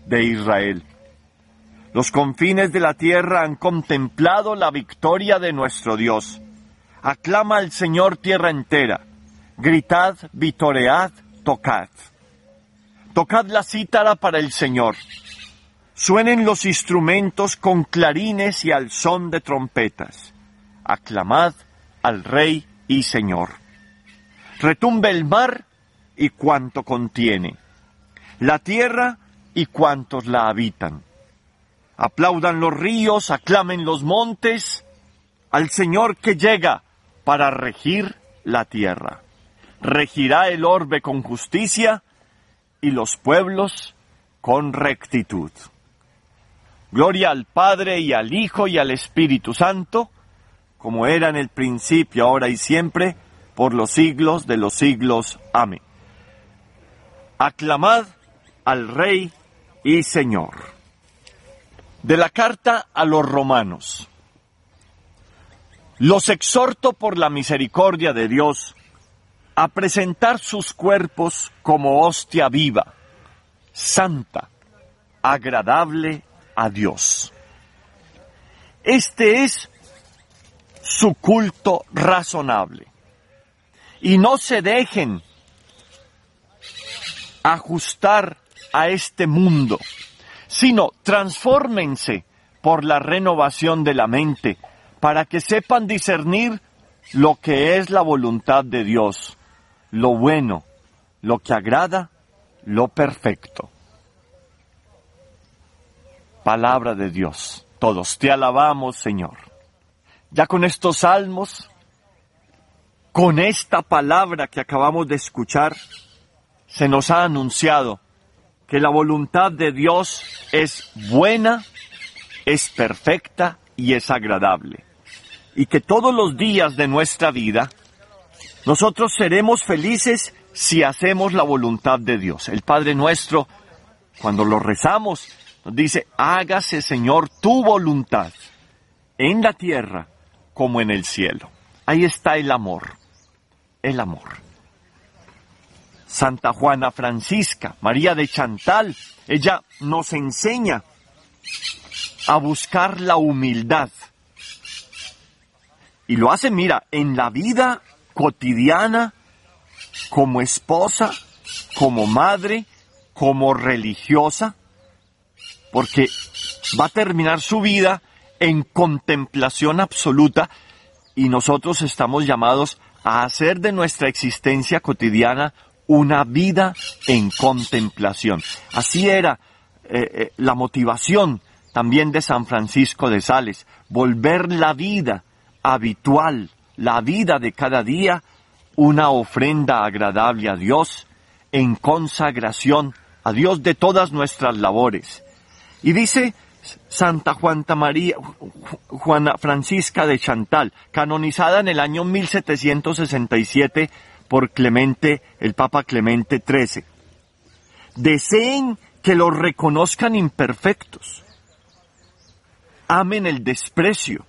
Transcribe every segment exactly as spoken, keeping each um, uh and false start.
de Israel. Los confines de la tierra han contemplado la victoria de nuestro Dios. Aclama al Señor tierra entera. Gritad, vitoread, tocad. Tocad la cítara para el Señor. Suenen los instrumentos con clarines y al son de trompetas. Aclamad al Rey y Señor. Retumbe el mar y cuanto contiene, la tierra y cuantos la habitan. Aplaudan los ríos, aclamen los montes, al Señor que llega para regir la tierra. Regirá el orbe con justicia y los pueblos con rectitud. Gloria al Padre y al Hijo y al Espíritu Santo, como era en el principio, ahora y siempre, por los siglos de los siglos. Amén. Aclamad al Rey y Señor. De la carta a los romanos. Los exhorto por la misericordia de Dios a presentar sus cuerpos como hostia viva, santa, agradable a Dios. Este es su culto razonable. Y no se dejen ajustar a este mundo, sino transfórmense por la renovación de la mente, para que sepan discernir lo que es la voluntad de Dios, lo bueno, lo que agrada, lo perfecto. Palabra de Dios. Todos te alabamos, Señor. Ya con estos salmos, con esta palabra que acabamos de escuchar, se nos ha anunciado que la voluntad de Dios es buena, es perfecta y es agradable. Y que todos los días de nuestra vida, nosotros seremos felices si hacemos la voluntad de Dios. El Padre Nuestro, cuando lo rezamos, nos dice, hágase, Señor, tu voluntad, en la tierra como en el cielo. Ahí está el amor, el amor. Santa Juana Francisca, María de Chantal, ella nos enseña a buscar la humildad. Y lo hace, mira, en la vida cotidiana, como esposa, como madre, como religiosa, porque va a terminar su vida en contemplación absoluta y nosotros estamos llamados a hacer de nuestra existencia cotidiana una vida en contemplación. Así era eh, eh, la motivación también de San Francisco de Sales, volver la vida habitual, la vida de cada día, una ofrenda agradable a Dios, en consagración a Dios de todas nuestras labores. Y dice Santa Juana María, Juana Francisca de Chantal, canonizada en el año mil setecientos sesenta y siete por Clemente, el Papa Clemente trece. Deseen que los reconozcan imperfectos. Amen el desprecio.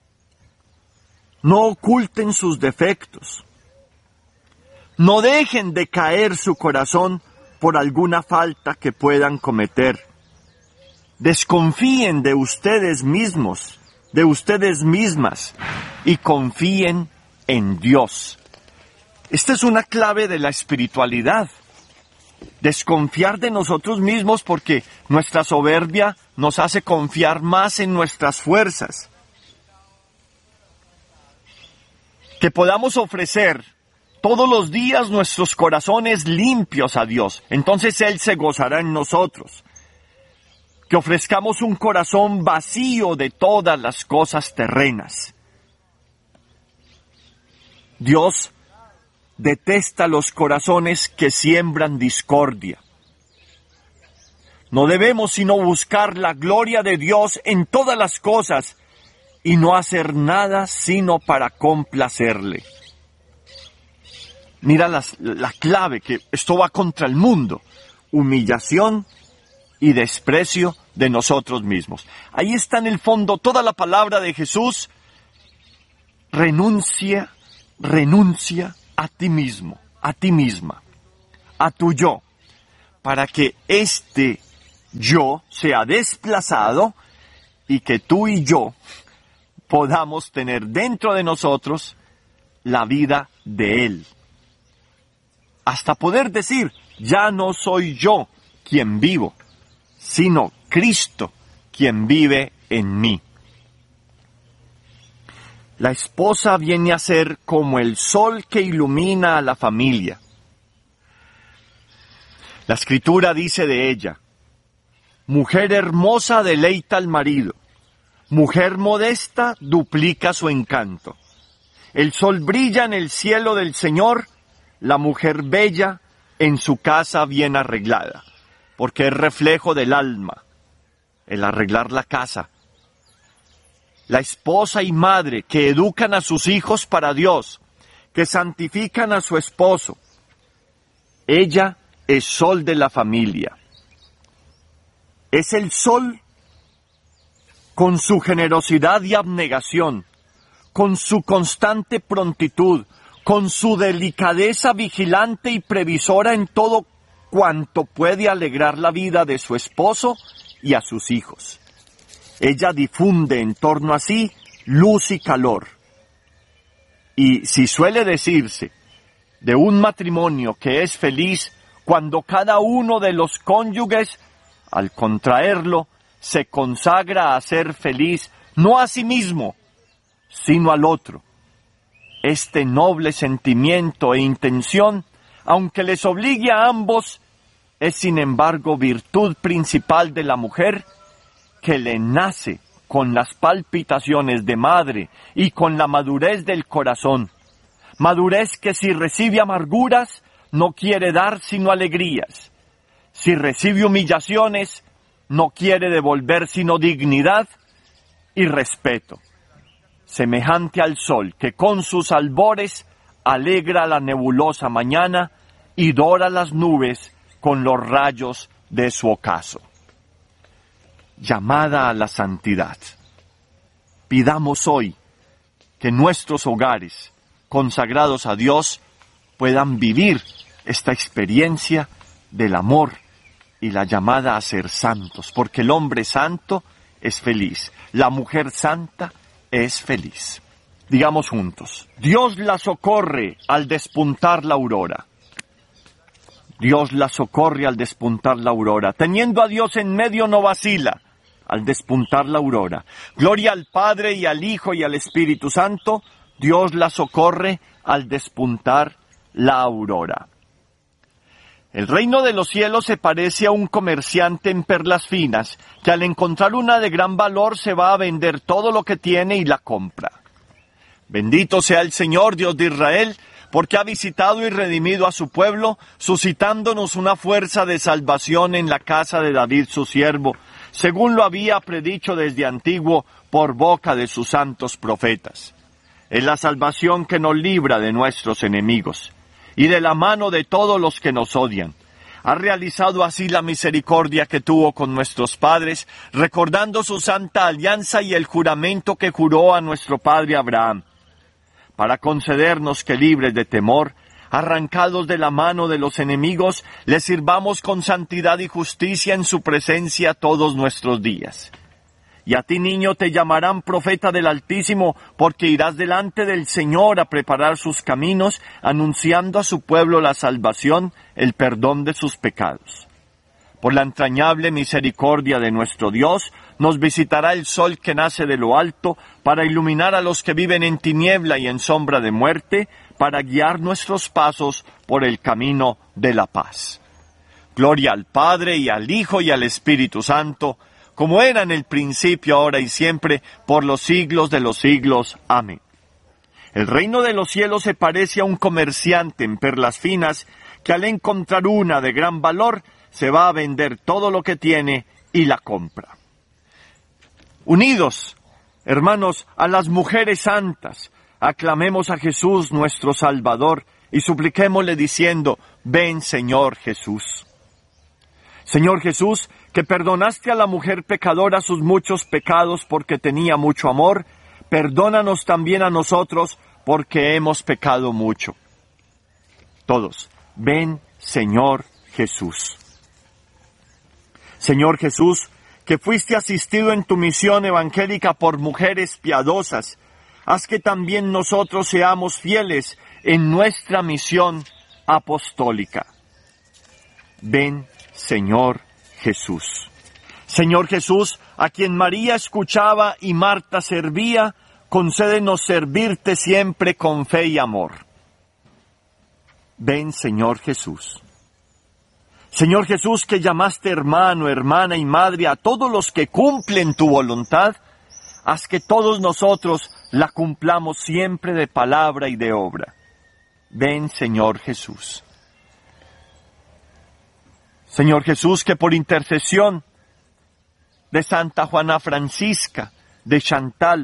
No oculten sus defectos. No dejen de caer su corazón por alguna falta que puedan cometer. Desconfíen de ustedes mismos, de ustedes mismas, y confíen en Dios. Esta es una clave de la espiritualidad. Desconfiar de nosotros mismos porque nuestra soberbia nos hace confiar más en nuestras fuerzas. Que podamos ofrecer todos los días nuestros corazones limpios a Dios. Entonces Él se gozará en nosotros. Que ofrezcamos un corazón vacío de todas las cosas terrenas. Dios detesta los corazones que siembran discordia. No debemos sino buscar la gloria de Dios en todas las cosas y no hacer nada sino para complacerle. Mira las, la clave, que esto va contra el mundo. Humillación y desprecio de nosotros mismos. Ahí está en el fondo toda la palabra de Jesús. Renuncia, renuncia a ti mismo, a ti misma, a tu yo, para que este yo sea desplazado y que tú y yo podamos tener dentro de nosotros la vida de Él. Hasta poder decir, ya no soy yo quien vivo, sino Cristo quien vive en mí. La esposa viene a ser como el sol que ilumina a la familia. La Escritura dice de ella, mujer hermosa deleita al marido, mujer modesta duplica su encanto. El sol brilla en el cielo del Señor, la mujer bella en su casa bien arreglada, porque es reflejo del alma, el arreglar la casa. La esposa y madre que educan a sus hijos para Dios, que santifican a su esposo, ella es sol de la familia. Es el sol con su generosidad y abnegación, con su constante prontitud, con su delicadeza vigilante y previsora en todo cuanto puede alegrar la vida de su esposo y a sus hijos. Ella difunde en torno a sí luz y calor. Y si suele decirse de un matrimonio que es feliz cuando cada uno de los cónyuges, al contraerlo, se consagra a ser feliz no a sí mismo, sino al otro. Este noble sentimiento e intención, aunque les obligue a ambos, es sin embargo virtud principal de la mujer, que le nace con las palpitaciones de madre y con la madurez del corazón. Madurez que si recibe amarguras, no quiere dar sino alegrías. Si recibe humillaciones, no quiere devolver sino dignidad y respeto. Semejante al sol que con sus albores alegra la nebulosa mañana y dora las nubes con los rayos de su ocaso. Llamada a la santidad. Pidamos hoy que nuestros hogares consagrados a Dios puedan vivir esta experiencia del amor y la llamada a ser santos, porque el hombre santo es feliz, la mujer santa es feliz. Digamos juntos, Dios la socorre al despuntar la aurora. Dios la socorre al despuntar la aurora. Teniendo a Dios en medio no vacila al despuntar la aurora. Gloria al Padre y al Hijo y al Espíritu Santo. Dios la socorre al despuntar la aurora. El reino de los cielos se parece a un comerciante en perlas finas, que al encontrar una de gran valor se va a vender todo lo que tiene y la compra. Bendito sea el Señor, Dios de Israel, porque ha visitado y redimido a su pueblo, suscitándonos una fuerza de salvación en la casa de David su siervo, según lo había predicho desde antiguo por boca de sus santos profetas. Es la salvación que nos libra de nuestros enemigos y de la mano de todos los que nos odian. Ha realizado así la misericordia que tuvo con nuestros padres, recordando su santa alianza y el juramento que juró a nuestro padre Abraham, para concedernos que libres de temor, arrancados de la mano de los enemigos, les sirvamos con santidad y justicia en su presencia todos nuestros días. Y a ti, niño, te llamarán profeta del Altísimo, porque irás delante del Señor a preparar sus caminos, anunciando a su pueblo la salvación, el perdón de sus pecados. Por la entrañable misericordia de nuestro Dios, nos visitará el sol que nace de lo alto, para iluminar a los que viven en tiniebla y en sombra de muerte, para guiar nuestros pasos por el camino de la paz. Gloria al Padre, y al Hijo, y al Espíritu Santo, como era en el principio, ahora y siempre, por los siglos de los siglos. Amén. El reino de los cielos se parece a un comerciante en perlas finas, que al encontrar una de gran valor, se va a vender todo lo que tiene y la compra. Unidos, hermanos, a las mujeres santas, aclamemos a Jesús nuestro Salvador y supliquémosle diciendo: ven, Señor Jesús. Señor Jesús, que perdonaste a la mujer pecadora sus muchos pecados porque tenía mucho amor, perdónanos también a nosotros porque hemos pecado mucho. Todos, ven, Señor Jesús. Señor Jesús, que fuiste asistido en tu misión evangélica por mujeres piadosas, haz que también nosotros seamos fieles en nuestra misión apostólica. Ven, Señor Jesús. Señor Jesús, a quien María escuchaba y Marta servía, concédenos servirte siempre con fe y amor. Ven, Señor Jesús. Señor Jesús, que llamaste hermano, hermana y madre a todos los que cumplen tu voluntad, haz que todos nosotros la cumplamos siempre de palabra y de obra. Ven, Señor Jesús. Señor Jesús, que por intercesión de Santa Juana Francisca de Chantal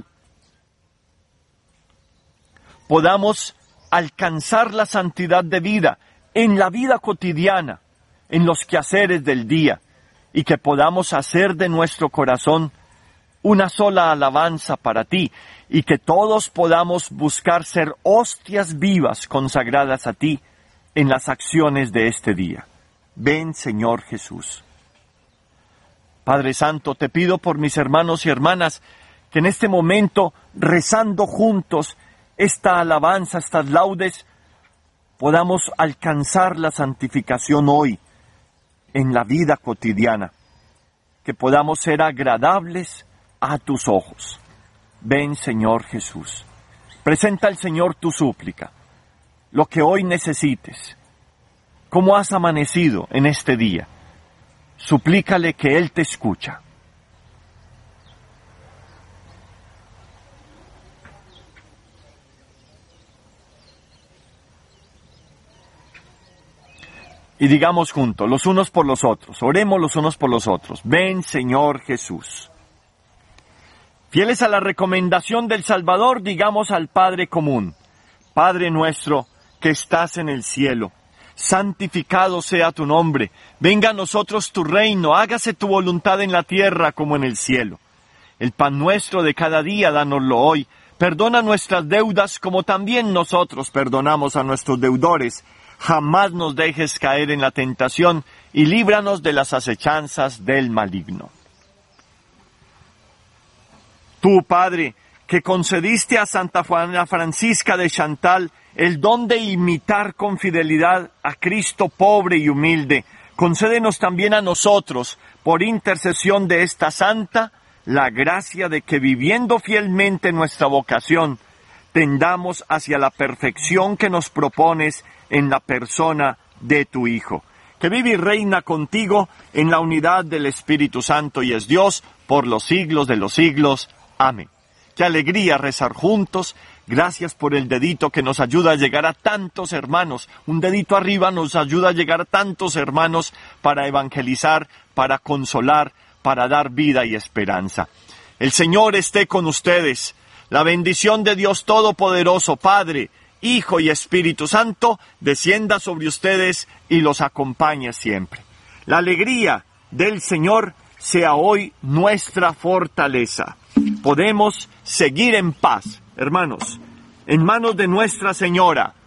podamos alcanzar la santidad de vida en la vida cotidiana, en los quehaceres del día, y que podamos hacer de nuestro corazón una sola alabanza para ti, y que todos podamos buscar ser hostias vivas consagradas a ti en las acciones de este día. Ven, Señor Jesús. Padre Santo, te pido por mis hermanos y hermanas que en este momento, rezando juntos esta alabanza, estas laudes, podamos alcanzar la santificación hoy en la vida cotidiana, que podamos ser agradables a tus ojos. Ven, Señor Jesús. Presenta al Señor tu súplica, lo que hoy necesites. ¿Cómo has amanecido en este día? Suplícale que Él te escucha. Y digamos juntos, los unos por los otros, oremos los unos por los otros. Ven, Señor Jesús. Fieles a la recomendación del Salvador, digamos al Padre común: Padre nuestro que estás en el cielo, santificado sea tu nombre, venga a nosotros tu reino, hágase tu voluntad en la tierra como en el cielo. El pan nuestro de cada día, dánoslo hoy, perdona nuestras deudas como también nosotros perdonamos a nuestros deudores. Jamás nos dejes caer en la tentación y líbranos de las acechanzas del maligno. Tú, Padre, que concediste a Santa Juana Francisca de Chantal el don de imitar con fidelidad a Cristo pobre y humilde, concédenos también a nosotros, por intercesión de esta santa, la gracia de que viviendo fielmente nuestra vocación, tendamos hacia la perfección que nos propones en la persona de tu Hijo, que vive y reina contigo en la unidad del Espíritu Santo y es Dios por los siglos de los siglos. Amén. Qué alegría rezar juntos. Gracias por el dedito que nos ayuda a llegar a tantos hermanos. Un dedito arriba nos ayuda a llegar a tantos hermanos para evangelizar, para consolar, para dar vida y esperanza. El Señor esté con ustedes. La bendición de Dios Todopoderoso, Padre, Hijo y Espíritu Santo, descienda sobre ustedes y los acompañe siempre. La alegría del Señor sea hoy nuestra fortaleza. Podemos seguir en paz, hermanos, en manos de Nuestra Señora,